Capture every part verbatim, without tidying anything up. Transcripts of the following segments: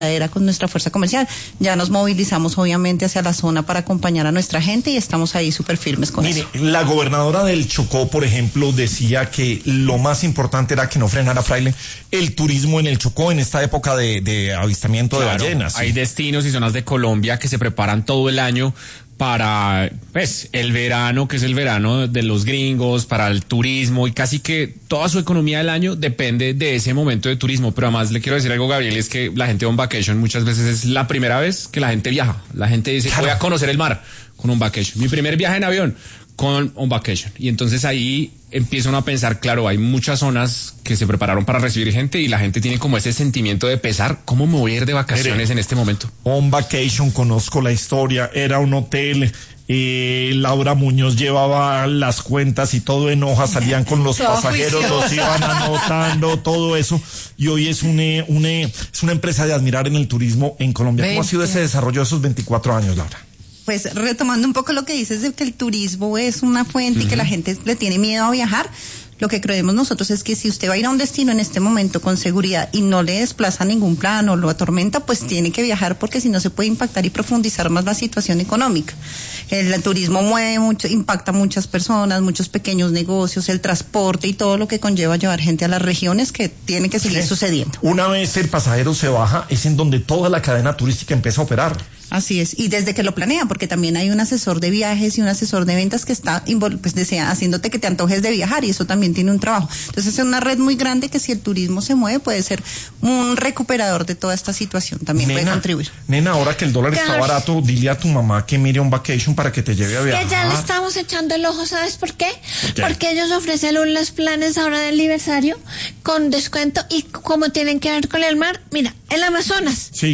era con nuestra fuerza comercial. Ya nos movilizamos obviamente hacia la zona para acompañar a nuestra gente y estamos ahí súper firmes con Mire, eso. La gobernadora del Chocó, por ejemplo, decía que lo más importante era que no frenara, Fraile, el turismo en el Chocó en esta época de, de avistamiento claro, de ballenas. Hay ¿sí? destinos y zonas de Colombia que se preparan todo el año para, pues, el verano, que es el verano de los gringos, para el turismo, y casi que toda su economía del año depende de ese momento de turismo. Pero además le quiero decir algo, Gabriel, es que la gente on vacation muchas veces es la primera vez que la gente viaja. La gente dice, claro, voy a conocer el mar con un vacation. Mi primer viaje en avión con un vacation. Y entonces ahí empiezan a pensar, claro, hay muchas zonas que se prepararon para recibir gente y la gente tiene como ese sentimiento de pesar, ¿cómo me voy a ir de vacaciones Mire, en este momento? On Vacation, conozco la historia, era un hotel, eh, Laura Muñoz llevaba las cuentas y todo en hojas, salían con los pasajeros, los iban anotando, todo eso, y hoy es una, una, es una empresa de admirar en el turismo en Colombia. ¿Cómo ha sido ese desarrollo de esos veinticuatro años, Laura? Pues retomando un poco lo que dices de que el turismo es una fuente uh-huh. y que la gente le tiene miedo a viajar, lo que creemos nosotros es que si usted va a ir a un destino en este momento con seguridad y no le desplaza ningún plan o lo atormenta, pues tiene que viajar porque si no se puede impactar y profundizar más la situación económica. El, el turismo mueve mucho, impacta a muchas personas, muchos pequeños negocios, el transporte y todo lo que conlleva llevar gente a las regiones que tiene que seguir sí. sucediendo. Una vez el pasajero se baja, es en donde toda la cadena turística empieza a operar. Así es, y desde que lo planean, porque también hay un asesor de viajes y un asesor de ventas que está pues, desea, haciéndote que te antojes de viajar, y eso también tiene un trabajo. Entonces es una red muy grande que si el turismo se mueve puede ser un recuperador de toda esta situación, también nena, puede contribuir. Nena, ahora que el dólar está barato, dile a tu mamá que mire un vacation para que te lleve a viajar. Que ya le estamos echando el ojo, ¿sabes por qué? ¿Por qué? Porque ellos ofrecen unos planes ahora de aniversario con descuento, y como tienen que ver con el mar, mira, el Amazonas. Sí.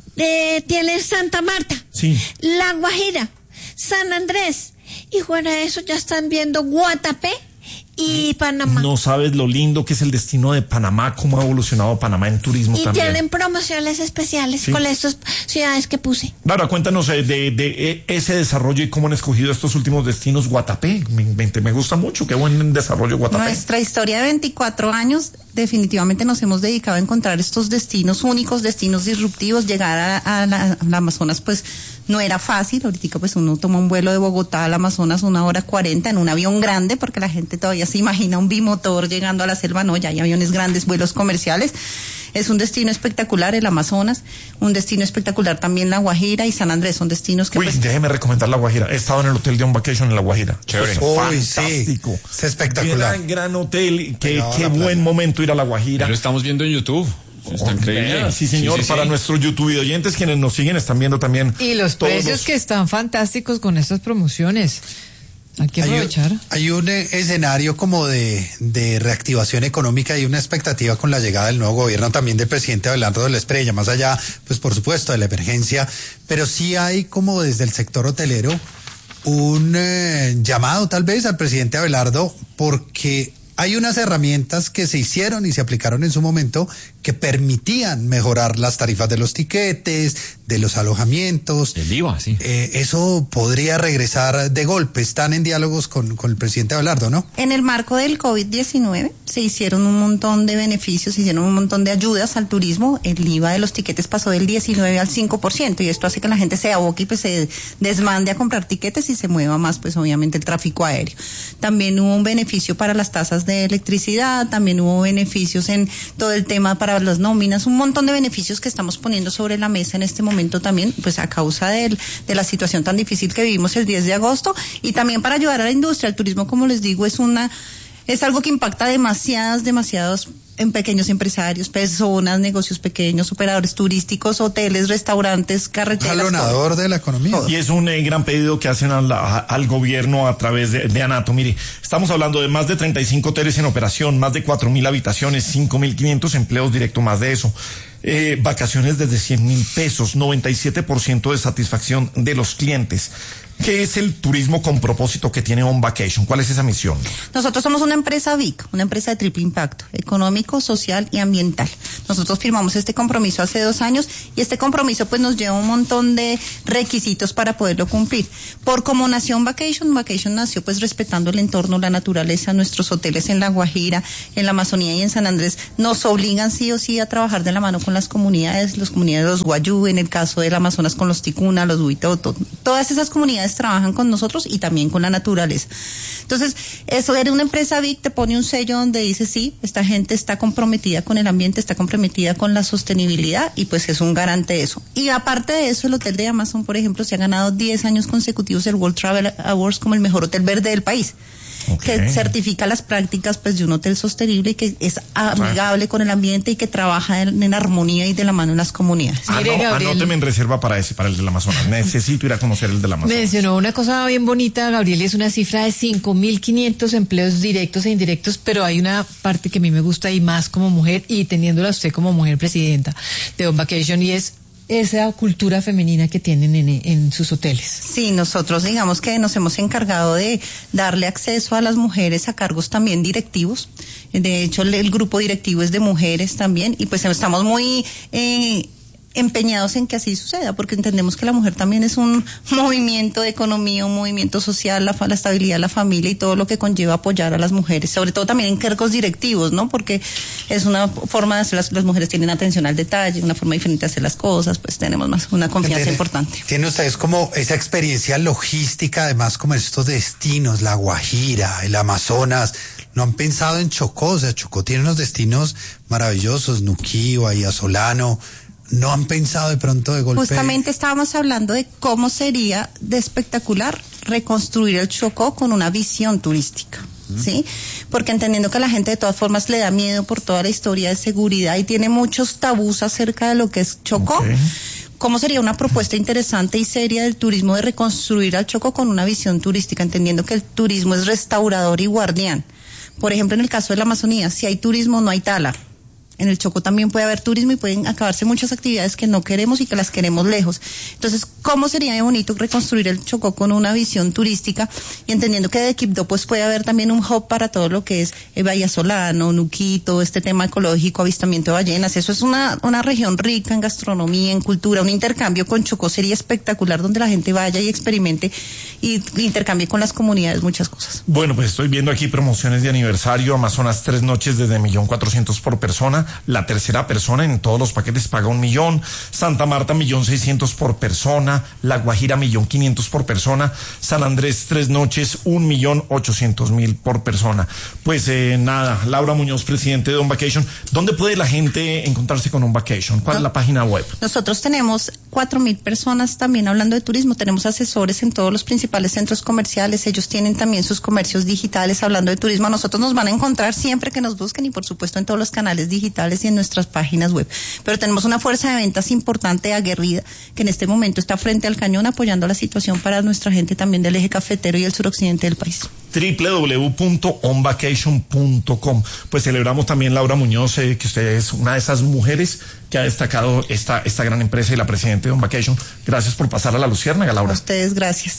Eh, tiene Santa Marta, sí. La Guajira, San Andrés, y fuera de eso ya están viendo Guatapé y Panamá. No sabes lo lindo que es el destino de Panamá, cómo ha evolucionado Panamá en turismo y también. Y tienen promociones especiales ¿sí? con estas ciudades que puse. Laura, cuéntanos de, de, de ese desarrollo y cómo han escogido estos últimos destinos. Guatapé, me, me gusta mucho, qué buen desarrollo Guatapé. Nuestra historia de veinticuatro años, definitivamente nos hemos dedicado a encontrar estos destinos únicos, destinos disruptivos. Llegar a, a, la, a la Amazonas pues no era fácil. Ahorita pues uno toma un vuelo de Bogotá al Amazonas una hora cuarenta en un avión grande, porque la gente todavía se imagina un bimotor llegando a la selva. No, ya hay aviones grandes, vuelos comerciales. Es un destino espectacular el Amazonas, un destino espectacular también La Guajira y San Andrés, son destinos que... Uy, pues, déjeme recomendar La Guajira. He estado en el hotel de On Vacation en La Guajira. Chévere. Uy, fantástico. Sí, es espectacular. Gran, gran hotel. Qué, qué buen momento ir a La Guajira. Lo estamos viendo en YouTube. Está oh, increíble. Sí, señor, sí, sí, para sí. nuestros YouTube oyentes, quienes nos siguen, están viendo también. Y los precios los... que están fantásticos con estas promociones. Hay que aprovechar. Hay un, hay un escenario como de, de reactivación económica y una expectativa con la llegada del nuevo gobierno también del presidente Abelardo de la Espriella, más allá, pues por supuesto, de la emergencia, pero sí hay como desde el sector hotelero un eh, llamado tal vez al presidente Abelardo, porque hay unas herramientas que se hicieron y se aplicaron en su momento que permitían mejorar las tarifas de los tiquetes, de los alojamientos. El I V A, sí. Eh, eso podría regresar de golpe. Están en diálogos con, con el presidente Abelardo, ¿no? En el marco del COVID diecinueve se hicieron un montón de beneficios, se hicieron un montón de ayudas al turismo. El I V A de los tiquetes pasó del diecinueve al cinco por ciento y esto hace que la gente se aboque y pues se desmande a comprar tiquetes y se mueva más, pues obviamente, el tráfico aéreo. También hubo un beneficio para las tasas de electricidad, también hubo beneficios en todo el tema para las nóminas, un montón de beneficios que estamos poniendo sobre la mesa en este momento también, pues a causa de, de la situación tan difícil que vivimos el diez de agosto, y también para ayudar a la industria. El turismo, como les digo, es una es algo que impacta demasiadas, demasiados en pequeños empresarios, personas, negocios pequeños, operadores turísticos, hoteles, restaurantes, carreteras. Jalonador de la economía. Y es un eh, gran pedido que hacen a la, a, al gobierno a través de, de ANATO. Mire, estamos hablando de más de treinta y cinco hoteles en operación, más de cuatro mil habitaciones, cinco mil quinientos empleos directos, más de eso. Eh, vacaciones desde cien mil pesos, noventa y siete por ciento de satisfacción de los clientes. ¿Qué es el turismo con propósito que tiene On Vacation? ¿Cuál es esa misión? Nosotros somos una empresa V I C, una empresa de triple impacto, económico, social y ambiental. Nosotros firmamos este compromiso hace dos años y este compromiso pues nos lleva un montón de requisitos para poderlo cumplir. Por cómo nació On Vacation, Vacation nació pues respetando el entorno, la naturaleza. Nuestros hoteles en La Guajira, en la Amazonía y en San Andrés nos obligan sí o sí a trabajar de la mano con con las comunidades, las comunidades de los Wayuu, en el caso del Amazonas con los Ticuna, los Huitoto. Todas esas comunidades trabajan con nosotros y también con la naturaleza. Entonces, eso era una empresa Big, te pone un sello donde dice, sí, esta gente está comprometida con el ambiente, está comprometida con la sostenibilidad y pues es un garante de eso. Y aparte de eso, el hotel de Amazon, por ejemplo, se ha ganado diez años consecutivos el World Travel Awards como el mejor hotel verde del país. Okay. Que certifica las prácticas pues de un hotel sostenible y que es amigable ah. con el ambiente y que trabaja en, en armonía y de la mano en las comunidades. Ah, Mire, no, Gabriel, anóteme en reserva para ese, para el del Amazonas. Necesito ir a conocer el del Amazonas. Mencionó una cosa bien bonita, Gabriel, es una cifra de cinco mil quinientos empleos directos e indirectos, pero hay una parte que a mí me gusta y más como mujer y teniéndola usted como mujer presidenta de On Vacation, y es esa cultura femenina que tienen en, en sus hoteles. Sí, nosotros digamos que nos hemos encargado de darle acceso a las mujeres a cargos también directivos. De hecho, el, el grupo directivo es de mujeres también y pues estamos muy eh, empeñados en que así suceda, porque entendemos que la mujer también es un movimiento de economía, un movimiento social, la, la estabilidad de la familia y todo lo que conlleva apoyar a las mujeres, sobre todo también en cargos directivos, ¿no? Porque es una forma de hacer, las, las mujeres tienen atención al detalle, una forma diferente de hacer las cosas, pues tenemos más una confianza ¿Tiene, importante. Tienen ustedes como esa experiencia logística, además como estos destinos, La Guajira, el Amazonas, ¿no han pensado en Chocó? O sea, Chocó tiene unos destinos maravillosos, Nuquí, Bahía Solano. ¿No han pensado de pronto de golpe? Justamente estábamos hablando de cómo sería de espectacular reconstruir el Chocó con una visión turística, uh-huh. ¿sí? Porque entendiendo que a la gente de todas formas le da miedo por toda la historia de seguridad y tiene muchos tabús acerca de lo que es Chocó. Okay. ¿Cómo sería una propuesta interesante y seria del turismo de reconstruir al Chocó con una visión turística, entendiendo que el turismo es restaurador y guardián? Por ejemplo, en el caso de la Amazonía, si hay turismo, no hay tala. En el Chocó también puede haber turismo y pueden acabarse muchas actividades que no queremos y que las queremos lejos. Entonces, ¿cómo sería de bonito reconstruir el Chocó con una visión turística? Y entendiendo que de Quibdó pues puede haber también un hub para todo lo que es eh, Bahía Solano, Nuquito, este tema ecológico, avistamiento de ballenas. Eso es una, una región rica en gastronomía, en cultura. Un intercambio con Chocó sería espectacular, donde la gente vaya y experimente y intercambie con las comunidades muchas cosas. Bueno, pues estoy viendo aquí promociones de aniversario. Amazonas, tres noches desde un millón cuatrocientos por persona. La tercera persona en todos los paquetes paga un millón. Santa Marta, millón seiscientos por persona. La Guajira, millón quinientos por persona. San Andrés, tres noches, un millón ochocientos mil por persona. Pues eh, nada, Laura Muñoz, presidente de On Vacation. ¿Dónde puede la gente encontrarse con On Vacation? ¿Cuál no, es la página web? Nosotros tenemos cuatro mil personas también hablando de turismo. Tenemos asesores en todos los principales centros comerciales. Ellos tienen también sus comercios digitales hablando de turismo. A nosotros nos van a encontrar siempre que nos busquen y por supuesto en todos los canales digitales y en nuestras páginas web. Pero tenemos una fuerza de ventas importante, aguerrida, que en este momento está frente al cañón apoyando la situación para nuestra gente también del eje cafetero y el suroccidente del país. doble u doble u doble u punto on vacation punto com. Pues celebramos también, Laura Muñoz, eh, que usted es una de esas mujeres que ha destacado esta, esta gran empresa y la presidenta de On Vacation. Gracias por pasar a la Luciérnaga, Laura. A ustedes, gracias.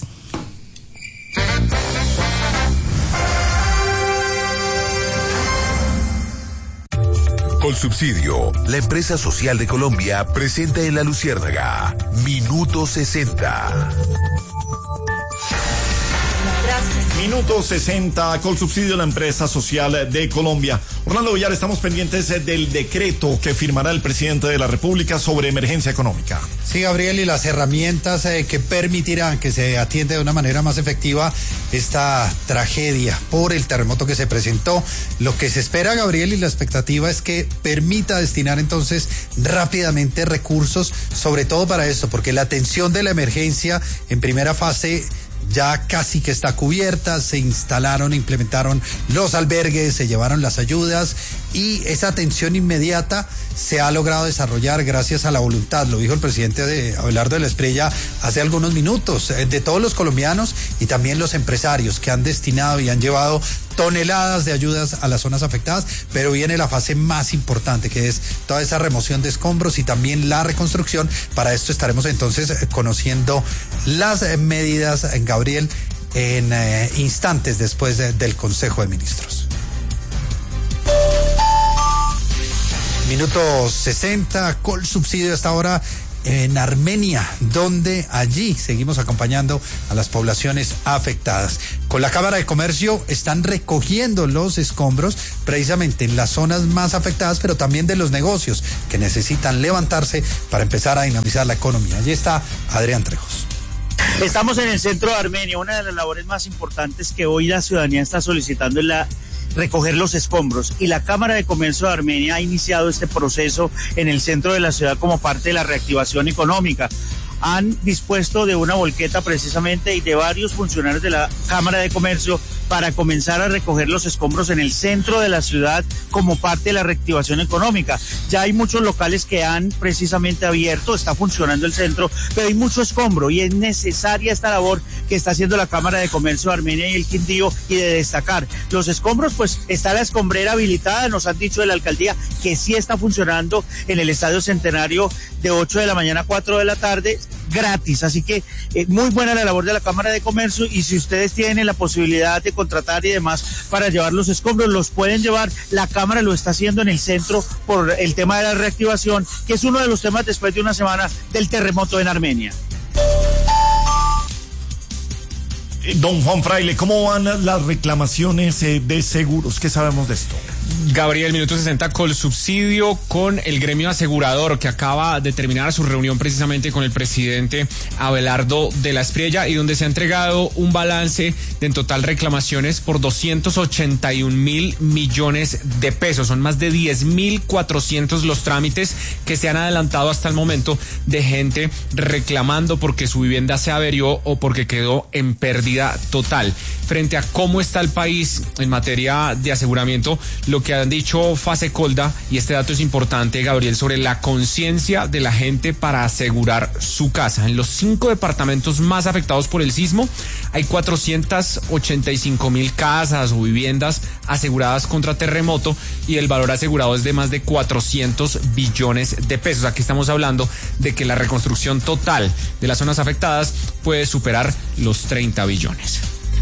Colsubsidio, la empresa social de Colombia, presenta en la Luciérnaga Minuto sesenta. Minuto sesenta, Colsubsidio, la empresa social de Colombia. Orlando Villar, estamos pendientes del decreto que firmará el presidente de la República sobre emergencia económica. Sí, Gabriel, y las herramientas eh, que permitirán que se atienda de una manera más efectiva esta tragedia por el terremoto que se presentó. Lo que se espera, Gabriel, y la expectativa es que permita destinar entonces rápidamente recursos, sobre todo para esto, porque la atención de la emergencia en primera fase ya casi que está cubierta, se instalaron, implementaron los albergues, se llevaron las ayudas y esa atención inmediata se ha logrado desarrollar gracias a la voluntad, lo dijo el presidente de Abelardo de la Espriella hace algunos minutos, de todos los colombianos y también los empresarios que han destinado y han llevado toneladas de ayudas a las zonas afectadas, pero viene la fase más importante, que es toda esa remoción de escombros y también la reconstrucción. Para esto estaremos entonces conociendo las medidas, Gabriel, en eh, instantes después de, del Consejo de Ministros. Minuto sesenta, Colsubsidio hasta ahora en Armenia, donde allí seguimos acompañando a las poblaciones afectadas. Con la Cámara de Comercio están recogiendo los escombros precisamente en las zonas más afectadas, pero también de los negocios que necesitan levantarse para empezar a dinamizar la economía. Allí está Adrián Trejos. Estamos en el centro de Armenia. Una de las labores más importantes que hoy la ciudadanía está solicitando es la recoger los escombros, y la Cámara de Comercio de Armenia ha iniciado este proceso en el centro de la ciudad como parte de la reactivación económica. Han dispuesto de una volqueta precisamente y de varios funcionarios de la Cámara de Comercio para comenzar a recoger los escombros en el centro de la ciudad como parte de la reactivación económica. Ya hay muchos locales que han precisamente abierto, está funcionando el centro, pero hay mucho escombro y es necesaria esta labor que está haciendo la Cámara de Comercio de Armenia y el Quindío, y de destacar los escombros. Pues está la escombrera habilitada, nos han dicho de la alcaldía que sí está funcionando en el Estadio Centenario de ocho de la mañana a cuatro de la tarde, gratis, así que eh, muy buena la labor de la Cámara de Comercio, y si ustedes tienen la posibilidad de contratar y demás para llevar los escombros, los pueden llevar. La Cámara lo está haciendo en el centro por el tema de la reactivación, que es uno de los temas después de una semana del terremoto en Armenia. Don Juan Fraile, ¿cómo van las reclamaciones de seguros? ¿Qué sabemos de esto? Gabriel, minuto sesenta, Colsubsidio con el gremio asegurador, que acaba de terminar su reunión precisamente con el presidente Abelardo de la Espriella, y donde se ha entregado un balance de en total reclamaciones por doscientos ochenta y un mil millones de pesos. Son más de diez mil cuatrocientos los trámites que se han adelantado hasta el momento de gente reclamando porque su vivienda se averió o porque quedó en pérdida total. Frente a cómo está el país en materia de aseguramiento, lo que han dicho Fasecolda, y este dato es importante, Gabriel, sobre la conciencia de la gente para asegurar su casa. En los cinco departamentos más afectados por el sismo hay cuatrocientas ochenta y cinco mil casas o viviendas aseguradas contra terremoto, y el valor asegurado es de más de cuatrocientos billones de pesos. Aquí estamos hablando de que la reconstrucción total de las zonas afectadas puede superar los treinta billones.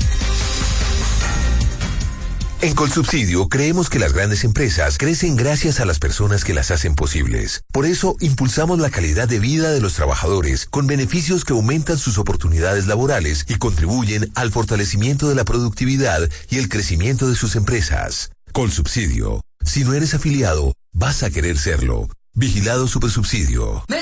En Colsubsidio creemos que las grandes empresas crecen gracias a las personas que las hacen posibles. Por eso impulsamos la calidad de vida de los trabajadores con beneficios que aumentan sus oportunidades laborales y contribuyen al fortalecimiento de la productividad y el crecimiento de sus empresas. Colsubsidio. Si no eres afiliado, vas a querer serlo. Vigilado Supersubsidio.